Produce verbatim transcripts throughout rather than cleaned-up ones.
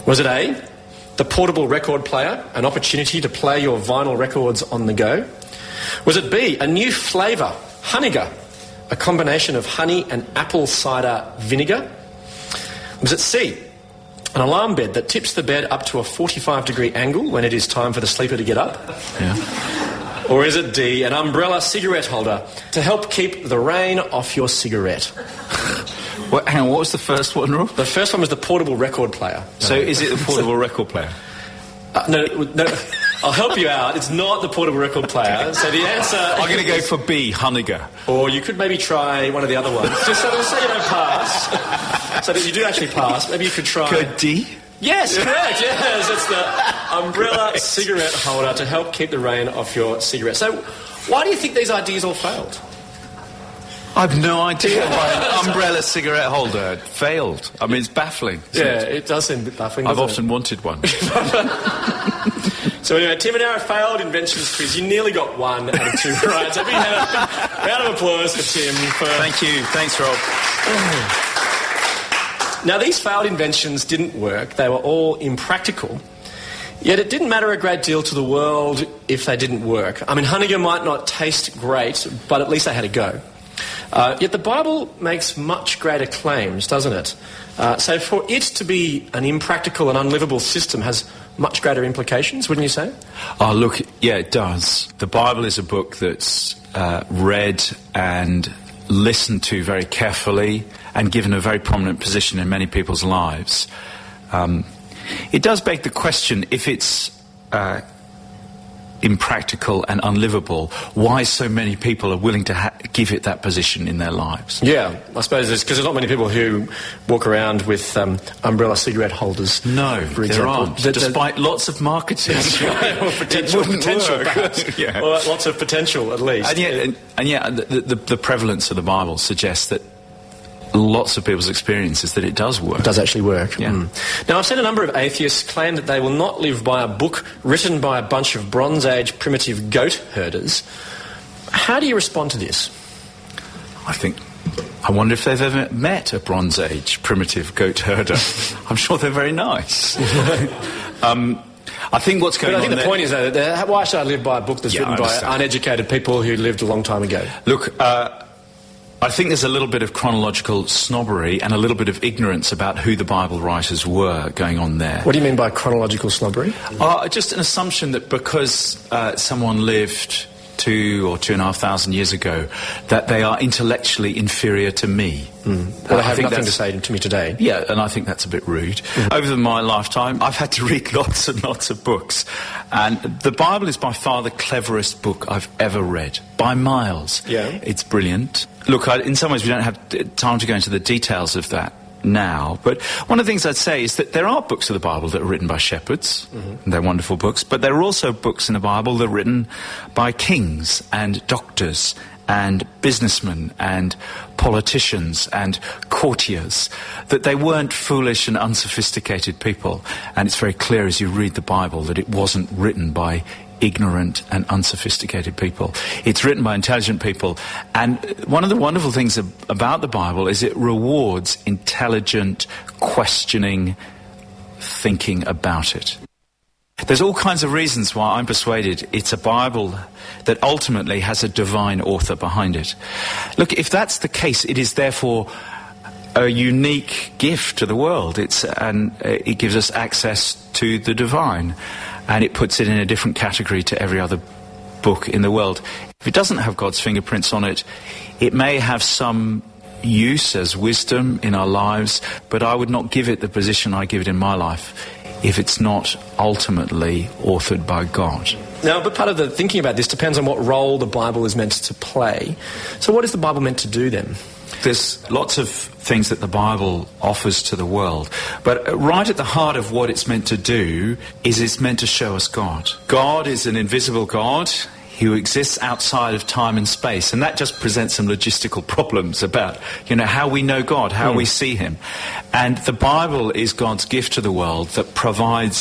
Was it A, the portable record player, an opportunity to play your vinyl records on the go? Was it B, a new flavour, Honeygah, a combination of honey and apple cider vinegar? Was it C, an alarm bed that tips the bed up to a forty-five degree angle when it is time for the sleeper to get up? Yeah. Or is it D, an umbrella cigarette holder to help keep the rain off your cigarette? What, hang on, what was the first one, Rob? The first one was the portable record player. So no. Is it the portable record player? Uh, no, no, I'll help you out. It's not the portable record player. So the answer... I'm going to go for B, Honeygah. Or you could maybe try one of the other ones. Just so, so you don't pass. So that you do actually pass. Maybe you could try... Go D? Yes, correct, yes. It's the umbrella correct. cigarette holder to help keep the rain off your cigarette. So why do you think these ideas all failed? I've no idea why an umbrella cigarette holder failed. I mean, it's baffling. Yeah, it? it does seem a bit baffling. I've it? often wanted one. So anyway, Tim and our failed inventions quiz. You nearly got one out of two right. So big round of applause for Tim. For... Thank you. Thanks, Rob. Now, these failed inventions didn't work. They were all impractical. Yet it didn't matter a great deal to the world if they didn't work. I mean, Honeygah might not taste great, but at least they had a go. Uh, yet the Bible makes much greater claims, doesn't it? Uh, so for it to be an impractical and unlivable system has much greater implications, wouldn't you say? Oh, look, yeah, it does. The Bible is a book that's uh, read and listened to very carefully and given a very prominent position in many people's lives. Um, it does beg the question, if it's... Uh, impractical and unlivable, why so many people are willing to ha- give it that position in their lives? Yeah, I suppose it's because there's not many people who walk around with um, umbrella cigarette holders. No, for there example. aren't, the, despite the, lots of marketing. Right. Well, potential, potential work. perhaps. Yeah. Well, lots of potential, at least. And yet, and, and yet the, the, the prevalence of the Bible suggests that lots of people's experience is that it does work. It does actually work. Yeah. Mm. Now, I've seen a number of atheists claim that they will not live by a book written by a bunch of Bronze Age primitive goat herders. How do you respond to this? I think... I wonder if they've ever met a Bronze Age primitive goat herder. I'm sure they're very nice. um, I think what's going on But I think on the there... point is, though, that why should I live by a book that's Yeah, written by uneducated people who lived a long time ago? Look... Uh, I think there's a little bit of chronological snobbery and a little bit of ignorance about who the Bible writers were going on there. What do you mean by chronological snobbery? Uh, just an assumption that because uh, someone lived two or two and a half thousand years ago, that they are intellectually inferior to me. Mm. Well, they have nothing to say to me today. Yeah, and I think that's a bit rude. Mm. Over my lifetime, I've had to read lots and lots of books. And the Bible is by far the cleverest book I've ever read, by miles. Yeah. It's brilliant. Look, I, in some ways we don't have time to go into the details of that now, but one of the things I'd say is that there are books of the Bible that are written by shepherds, mm-hmm. and they're wonderful books, but there are also books in the Bible that are written by kings and doctors and businessmen and politicians and courtiers, that they weren't foolish and unsophisticated people. And it's very clear as you read the Bible that it wasn't written by ignorant and unsophisticated people. It's written by intelligent people. And one of the wonderful things ab- about the Bible is it rewards intelligent, questioning thinking about it. There's all kinds of reasons why I'm persuaded it's a Bible that ultimately has a divine author behind it. Look, if that's the case, it is therefore a unique gift to the world. It's and it gives us access to the divine, and it puts it in a different category to every other book in the world. If it doesn't have God's fingerprints on it, it may have some use as wisdom in our lives, but I would not give it the position I give it in my life if it's not ultimately authored by God. Now, but part of the thinking about this depends on what role the Bible is meant to play. So what is the Bible meant to do then? There's lots of things that the Bible offers to the world, but right at the heart of what it's meant to do is it's meant to show us God. God is an invisible God who exists outside of time and space, and that just presents some logistical problems about, you know, how we know God, how mm. we see him. And the Bible is God's gift to the world that provides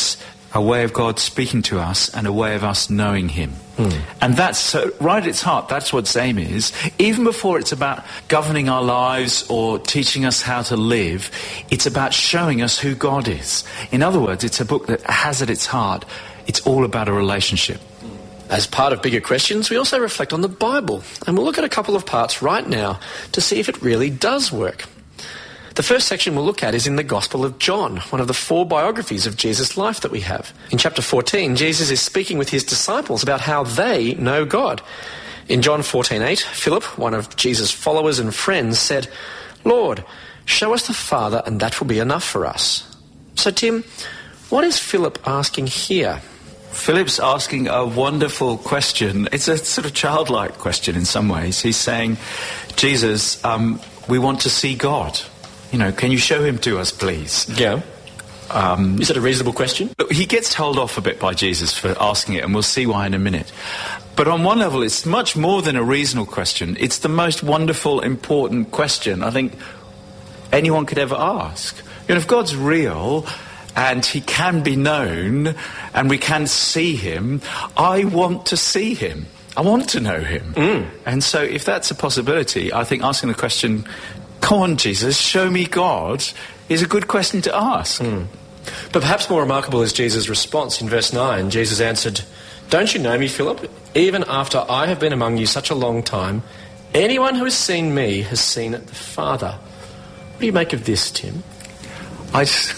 a way of God speaking to us and a way of us knowing him. Mm. And that's, so, right at its heart, that's what aim is. Even before it's about governing our lives or teaching us how to live, it's about showing us who God is. In other words, it's a book that has at its heart, it's all about a relationship. As part of Bigger Questions, we also reflect on the Bible, and we'll look at a couple of parts right now to see if it really does work. The first section we'll look at is in the Gospel of John, one of the four biographies of Jesus' life that we have. In chapter fourteen, Jesus is speaking with his disciples about how they know God. In John fourteen eight, Philip, one of Jesus' followers and friends, said, "Lord, show us the Father and that will be enough for us." So Tim, what is Philip asking here? Philip's asking a wonderful question. It's a sort of childlike question in some ways. He's saying, Jesus, um, we want to see God. You know, can you show him to us, please? Yeah. Um, is it a reasonable question? He gets told off a bit by Jesus for asking it, and we'll see why in a minute. But on one level, it's much more than a reasonable question. It's the most wonderful, important question I think anyone could ever ask. You know, if God's real and he can be known and we can see him, I want to see him. I want to know him. Mm. And so if that's a possibility, I think asking the question, come on, Jesus, show me God, is a good question to ask. Mm. But perhaps more remarkable is Jesus' response. In verse nine, Jesus answered, "Don't you know me, Philip? Even after I have been among you such a long time, anyone who has seen me has seen the Father." What do you make of this, Tim? I just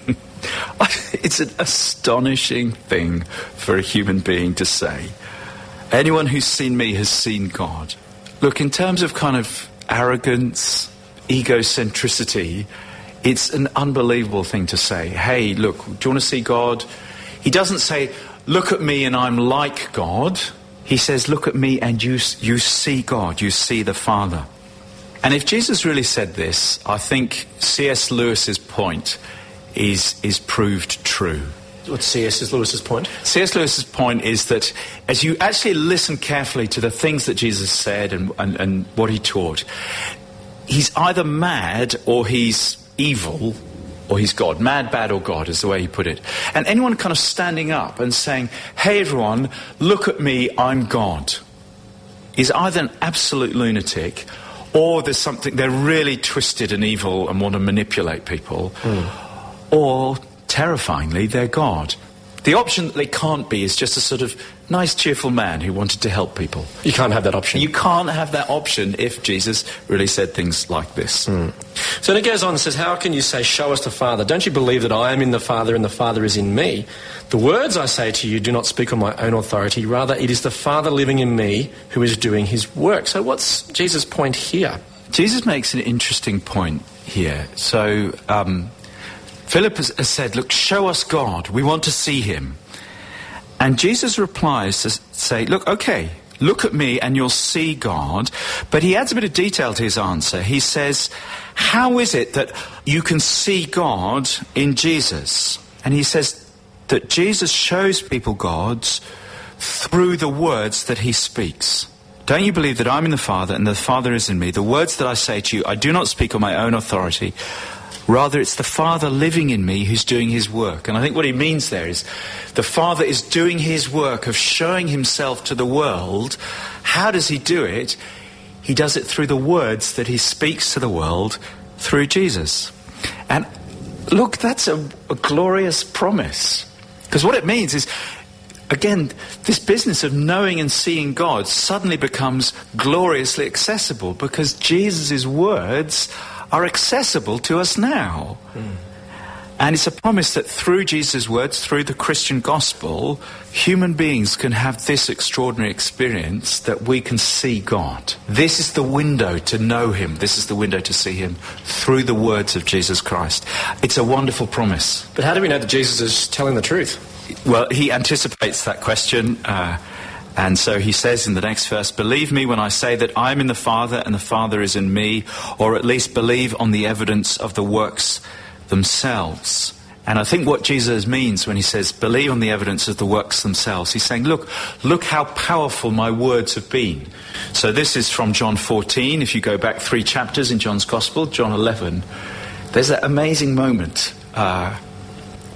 it's an astonishing thing for a human being to say. Anyone who's seen me has seen God. Look, in terms of kind of arrogance, egocentricity, it's an unbelievable thing to say. Hey, look, do you want to see God? He doesn't say, look at me and I'm like God. He says, look at me and you, you see God, you see the Father. And if Jesus really said this, I think C S Lewis's point is is proved true. What's C S Lewis's point? C S Lewis's point is that as you actually listen carefully to the things that Jesus said and, and, and what he taught, he's either mad or he's evil or he's God. Mad, bad or God is the way he put it. And anyone kind of standing up and saying, hey everyone, look at me, I'm God, is either an absolute lunatic or there's something, they're really twisted and evil and want to manipulate people, mm. or terrifyingly, they're God. The option that they can't be is just a sort of nice, cheerful man who wanted to help people. You can't have that option. You can't have that option if Jesus really said things like this. Mm. So then it goes on and says, how can you say, show us the Father? Don't you believe that I am in the Father and the Father is in me? The words I say to you do not speak on my own authority. Rather, it is the Father living in me who is doing his work. So what's Jesus' point here? Jesus makes an interesting point here. So um, Philip has, has said, look, show us God. We want to see him. And Jesus replies to say, look, okay, look at me and you'll see God. But he adds a bit of detail to his answer. He says, how is it that you can see God in Jesus? And he says that Jesus shows people God through the words that he speaks. Don't you believe that I'm in the Father and the Father is in me? The words that I say to you, I do not speak on my own authority. Rather, it's the Father living in me who's doing his work. And I think what he means there is the Father is doing his work of showing himself to the world. How does he do it? He does it through the words that he speaks to the world through Jesus. And look, that's a, a glorious promise. Because what it means is, again, this business of knowing and seeing God suddenly becomes gloriously accessible because Jesus' words are accessible to us now. Mm. And it's a promise that through Jesus' words, through the Christian gospel, human beings can have this extraordinary experience that we can see God. This is the window to know him. This is the window to see him through the words of Jesus Christ. It's a wonderful promise. But how do we know that Jesus is telling the truth? Well, he anticipates that question. Uh, And so he says in the next verse, believe me when I say that I am in the Father and the Father is in me, or at least believe on the evidence of the works themselves. And I think what Jesus means when he says, believe on the evidence of the works themselves, he's saying, look, look how powerful my words have been. So this is from John fourteen. If you go back three chapters in John's Gospel, John eleven, there's that amazing moment uh,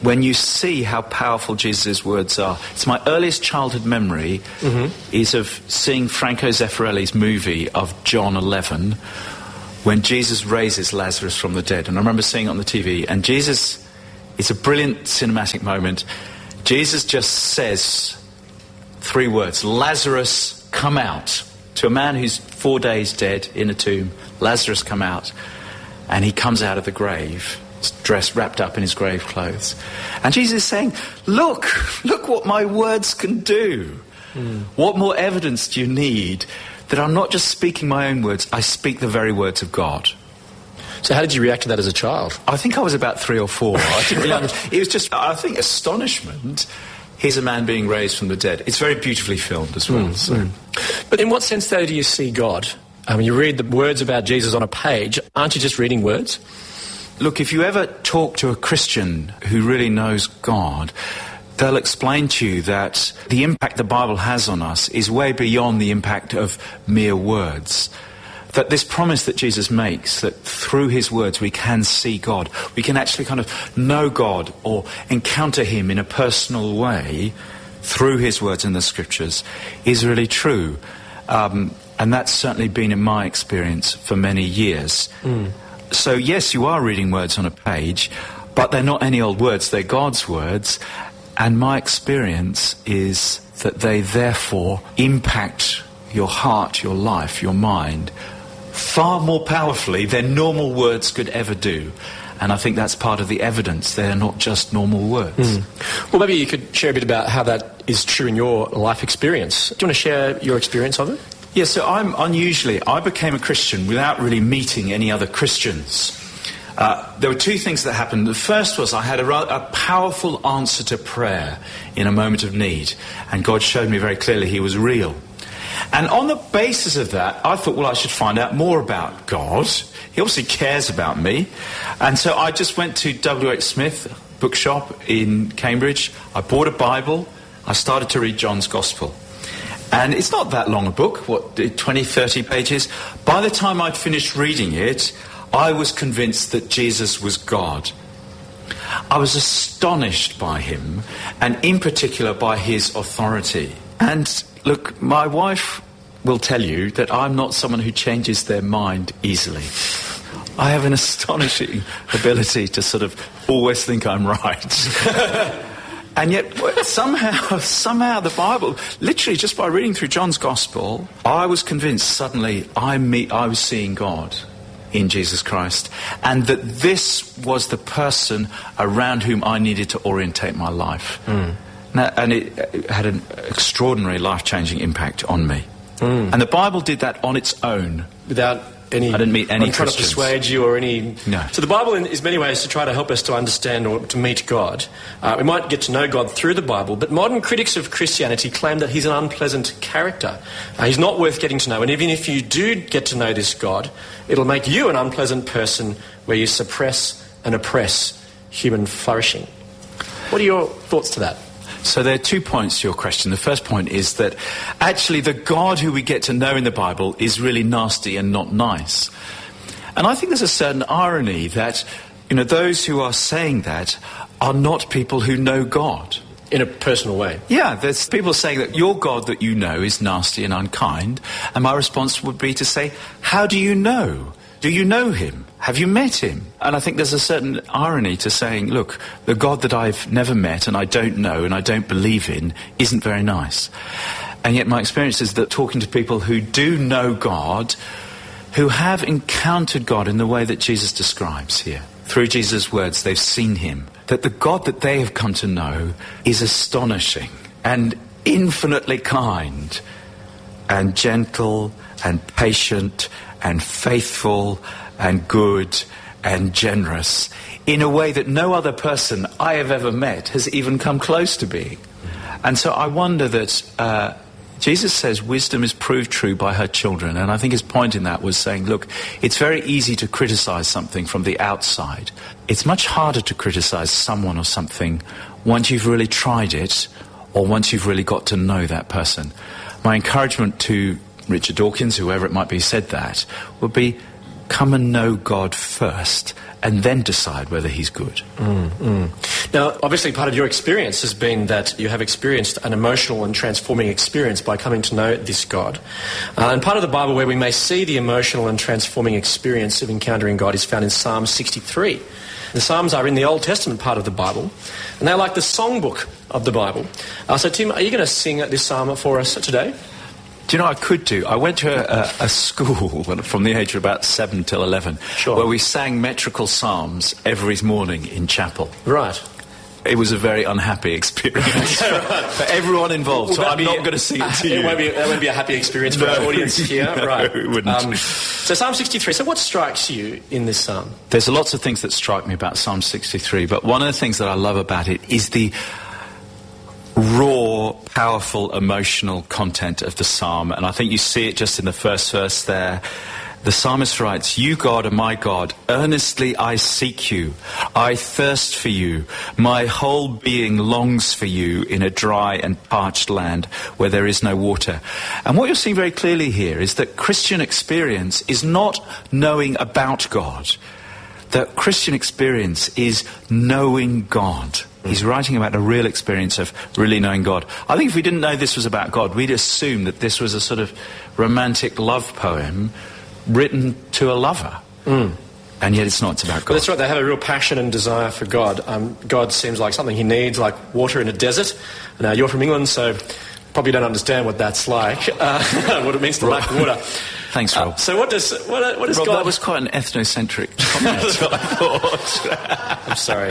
when you see how powerful Jesus' words are. It's my earliest childhood memory mm-hmm. is of seeing Franco Zeffirelli's movie of John eleven, when Jesus raises Lazarus from the dead. And I remember seeing it on the T V, and Jesus, it's a brilliant cinematic moment. Jesus just says three words, Lazarus, come out. To a man who's four days dead in a tomb, Lazarus, come out. And he comes out of the grave, dressed, wrapped up in his grave clothes. And Jesus is saying, look, look what my words can do. Mm. What more evidence do you need that I'm not just speaking my own words, I speak the very words of God? So how did you react to that as a child? I think I was about three or four. I didn't really understand. It was just, I think, astonishment. Here's a man being raised from the dead. It's very beautifully filmed as well. Mm, so. mm. But in what sense, though, do you see God? I mean, you read the words about Jesus on a page. Aren't you just reading words? Look, if you ever talk to a Christian who really knows God, they'll explain to you that the impact the Bible has on us is way beyond the impact of mere words. That this promise that Jesus makes, that through his words we can see God, we can actually kind of know God or encounter him in a personal way through his words in the scriptures, is really true. Um, and that's certainly been in my experience for many years. Mm. So yes, you are reading words on a page, but they're not any old words, they're God's words. And my experience is that they therefore impact your heart, your life, your mind, far more powerfully than normal words could ever do. And I think that's part of the evidence. They're not just normal words. Mm. Well, maybe you could share a bit about how that is true in your life experience. Do you want to share your experience of it? Yeah, so I'm unusually, I became a Christian without really meeting any other Christians. Uh, there were two things that happened. The first was I had a, a powerful answer to prayer in a moment of need. And God showed me very clearly he was real. And on the basis of that, I thought, well, I should find out more about God. He obviously cares about me. And so I just went to W H Smith bookshop in Cambridge. I bought a Bible. I started to read John's Gospel. And it's not that long a book, what, twenty, thirty pages. By the time I'd finished reading it, I was convinced that Jesus was God. I was astonished by him, and in particular by his authority. And look, my wife will tell you that I'm not someone who changes their mind easily. I have an astonishing ability to sort of always think I'm right. And yet, somehow, somehow the Bible, literally just by reading through John's Gospel, I was convinced suddenly I, meet, I was seeing God in Jesus Christ, and that this was the person around whom I needed to orientate my life. Mm. Now, and it, it had an extraordinary life-changing impact on me. Mm. And the Bible did that on its own. Without any... I didn't meet any trying to persuade you or any... No. So the Bible in, is many ways to try to help us to understand or to meet God. Uh, we might get to know God through the Bible, but modern critics of Christianity claim that he's an unpleasant character. Uh, he's not worth getting to know. And even if you do get to know this God, it'll make you an unpleasant person where you suppress and oppress human flourishing. What are your thoughts to that? So there are two points to your question. The first point is that actually the God who we get to know in the Bible is really nasty and not nice. And I think there's a certain irony that, you know, those who are saying that are not people who know God. In a personal way. Yeah, there's people saying that your God that you know is nasty and unkind. And my response would be to say, how do you know? Do you know him? Have you met him? And I think there's a certain irony to saying, look, the God that I've never met and I don't know and I don't believe in isn't very nice. And yet my experience is that talking to people who do know God, who have encountered God in the way that Jesus describes here, through Jesus' words, they've seen him, that the God that they have come to know is astonishing and infinitely kind and gentle and patient and faithful and good and generous in a way that no other person I have ever met has even come close to being. And so I wonder that uh, Jesus says wisdom is proved true by her children. And I think his point in that was saying, look, it's very easy to criticize something from the outside. It's much harder to criticize someone or something once you've really tried it or once you've really got to know that person. My encouragement to Richard Dawkins, whoever it might be, said that, would be come and know God first and then decide whether he's good. Mm, mm. Now, obviously part of your experience has been that you have experienced an emotional and transforming experience by coming to know this God. Uh, and part of the Bible where we may see the emotional and transforming experience of encountering God is found in Psalm sixty-three. The Psalms are in the Old Testament part of the Bible, and they're like the songbook of the Bible. Uh, so, Tim, are you going to sing this psalm for us today? Do you know what I could do? I went to a, a school from the age of about seven till eleven, sure. where we sang metrical psalms every morning in chapel. Right. It was a very unhappy experience okay, right. for everyone involved, Will so I'm be, not going to sing it to you. It won't be, that won't be a happy experience for no, our audience here. No, right. it wouldn't. Um, so Psalm sixty-three, so what strikes you in this psalm? There's lots of things that strike me about Psalm sixty-three, but one of the things that I love about it is the raw, powerful, emotional content of the psalm, and I think you see it just in the first verse there. The psalmist writes, "You, God, are my God. Earnestly I seek you. I thirst for you. My whole being longs for you in a dry and parched land where there is no water." And what you're seeing very clearly here is that Christian experience is not knowing about God. That Christian experience is knowing God. He's writing about a real experience of really knowing God. I think if we didn't know this was about God, we'd assume that this was a sort of romantic love poem written to a lover. Mm. And yet it's not, it's about God. Well, that's right, they have a real passion and desire for God. Um, God seems like something he needs, like water in a desert. Now, you're from England, so probably don't understand what that's like, uh, what it means to lack water. Thanks, Rob. Uh, so what does what, what does Rob, God... that was quite an ethnocentric comment, I thought. I'm sorry.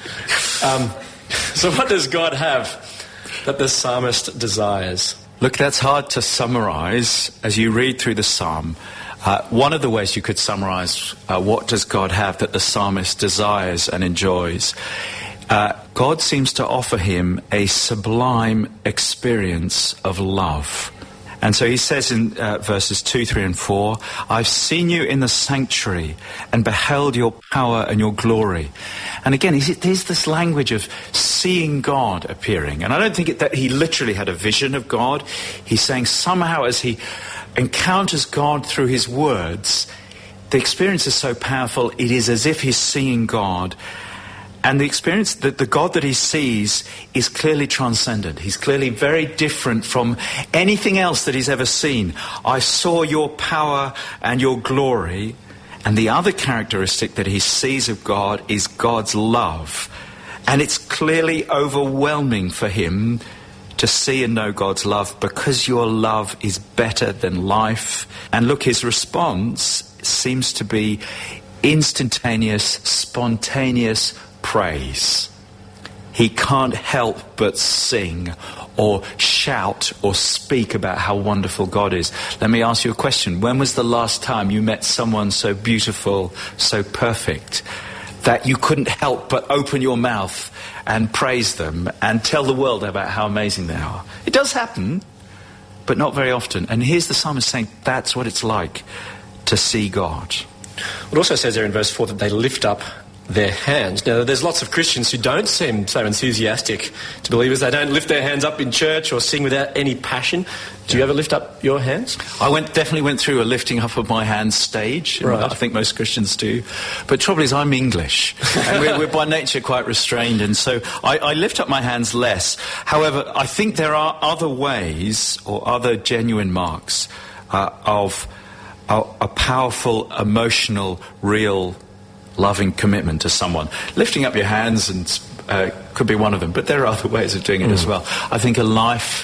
Um, so what does God have that the psalmist desires? Look, that's hard to summarise as you read through the psalm. Uh, one of the ways you could summarise uh, what does God have that the psalmist desires and enjoys, uh, God seems to offer him a sublime experience of love. And so he says in uh, verses two, three and four, "I've seen you in the sanctuary and beheld your power and your glory." And again, there's this language of seeing God appearing. And I don't think it, that he literally had a vision of God. He's saying somehow as he encounters God through his words, the experience is so powerful, it is as if he's seeing God. And the experience, that the God that he sees is clearly transcendent. He's clearly very different from anything else that he's ever seen. "I saw your power and your glory." And the other characteristic that he sees of God is God's love. And it's clearly overwhelming for him to see and know God's love, because your love is better than life. And look, his response seems to be instantaneous, spontaneous praise. He can't help but sing or shout or speak about how wonderful God is. Let me ask you a question. When was the last time you met someone so beautiful, so perfect, that you couldn't help but open your mouth and praise them and tell the world about how amazing they are? It does happen, but not very often. And here's the psalmist saying that's what it's like to see God. It also says there in verse four that they lift up their hands. Now, there's lots of Christians who don't seem so enthusiastic to believers. They don't lift their hands up in church or sing without any passion. Do you ever lift up your hands? I went definitely went through a lifting up of my hands stage. Right. I think most Christians do. But the trouble is, I'm English, and we're, we're by nature quite restrained, and so I, I lift up my hands less. However, I think there are other ways or other genuine marks uh, of a, a powerful, emotional, real, loving commitment to someone. Lifting up your hands and uh, could be one of them, but there are other ways of doing it mm. as well. I think a life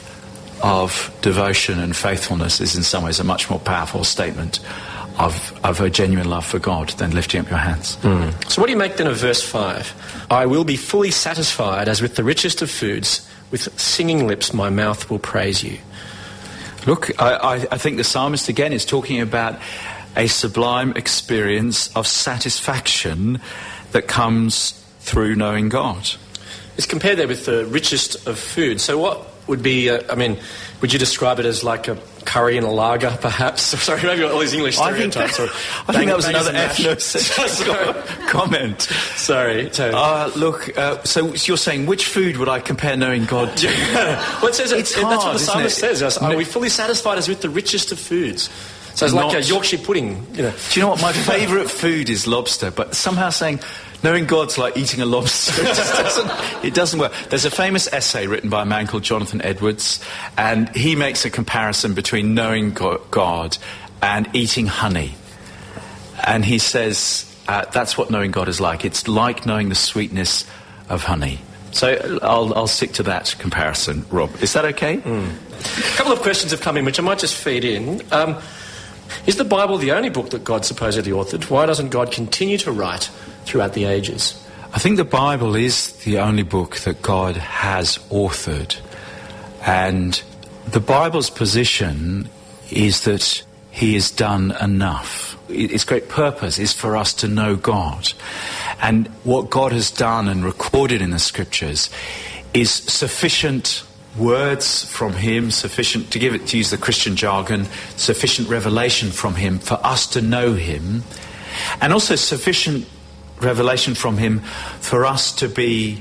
of devotion and faithfulness is in some ways a much more powerful statement of, of a genuine love for God than lifting up your hands. Mm. So what do you make then of verse five? "I will be fully satisfied as with the richest of foods. With singing lips my mouth will praise you." Look, I, I, I think the psalmist again is talking about a sublime experience of satisfaction that comes through knowing God. It's compared there with the richest of food. So what would be, uh, I mean, would you describe it as like a curry and a lager, perhaps? Sorry, maybe all these English stereotypes. I think that, I think that was another ethnocentric comment. Sorry. So, uh, look, uh, so you're saying which food would I compare knowing God to? Well, it says, it's it, hard, that's what the psalmist it? says. Are we fully satisfied as with the richest of foods? So it's Not, like a Yorkshire pudding, you know. Do you know what? My favourite food is lobster, but somehow saying knowing God's like eating a lobster, it just doesn't, it doesn't work. There's a famous essay written by a man called Jonathan Edwards, and he makes a comparison between knowing God and eating honey. And he says uh, that's what knowing God is like. It's like knowing the sweetness of honey. So I'll, I'll stick to that comparison, Rob. Is that okay? Mm. A couple of questions have come in, which I might just feed in. Um, is the Bible the only book that God supposedly authored? Why doesn't God continue to write throughout the ages? I think the Bible is the only book that God has authored. And the Bible's position is that he has done enough. Its great purpose is for us to know God. And what God has done and recorded in the Scriptures is sufficient words from him, sufficient, to give it, to use the Christian jargon, sufficient revelation from him for us to know him, and also sufficient revelation from him for us to be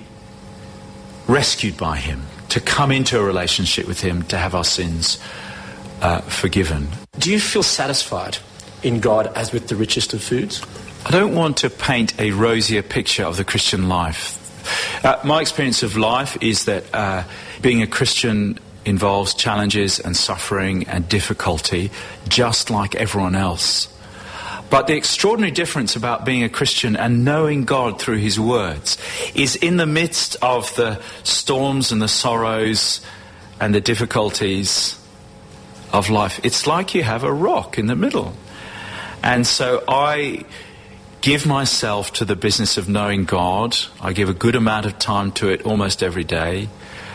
rescued by him, to come into a relationship with him, to have our sins uh, forgiven. Do you feel satisfied in God as with the richest of foods? I don't want to paint a rosier picture of the Christian life. Uh, my experience of life is that uh, being a Christian involves challenges and suffering and difficulty, just like everyone else. But the extraordinary difference about being a Christian and knowing God through his words is in the midst of the storms and the sorrows and the difficulties of life, it's like you have a rock in the middle. And so I give myself to the business of knowing God. I give a good amount of time to it almost every day.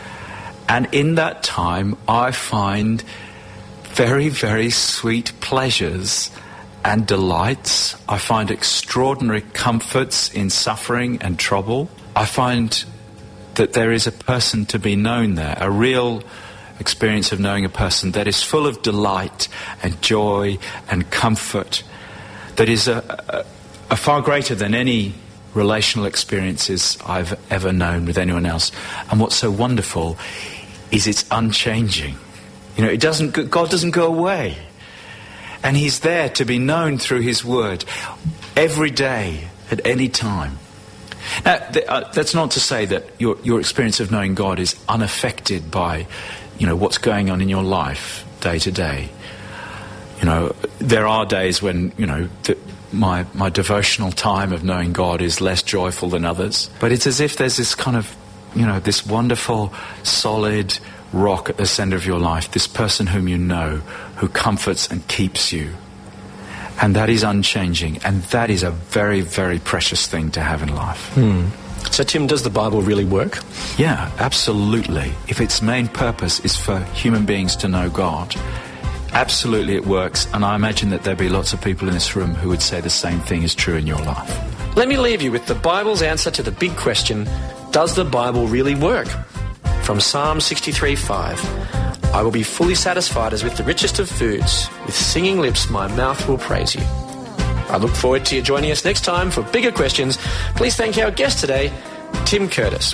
And in that time, I find very, very sweet pleasures and delights. I find extraordinary comforts in suffering and trouble. I find that there is a person to be known there, a real experience of knowing a person that is full of delight and joy and comfort, that is a, a, a far greater than any relational experiences I've ever known with anyone else. And what's so wonderful is it's unchanging. You know, it doesn't. God doesn't go away. And he's there to be known through his word every day, at any time. Now, th- uh, that's not to say that your, your experience of knowing God is unaffected by, you know, what's going on in your life day to day. You know, there are days when, you know, th- my, my devotional time of knowing God is less joyful than others. But it's as if there's this kind of, you know, this wonderful, solid rock at the centre of your life, this person whom you know, who comforts and keeps you. And that is unchanging, and that is a very, very precious thing to have in life. Hmm. So, Tim, does the Bible really work? Yeah, absolutely. If its main purpose is for human beings to know God, absolutely it works, and I imagine that there'd be lots of people in this room who would say the same thing is true in your life. Let me leave you with the Bible's answer to the big question, does the Bible really work? From Psalm sixty-three five, I will be fully satisfied as with the richest of foods. With singing lips my mouth will praise you. I look forward to you joining us next time for bigger questions. Please thank our guest today, Tim Curtis.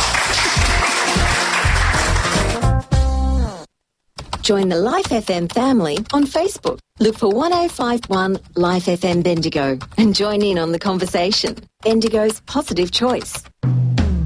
Join the Life F M family on Facebook. Look for one oh five point one Life F M Bendigo and join in on the conversation. Bendigo's positive choice.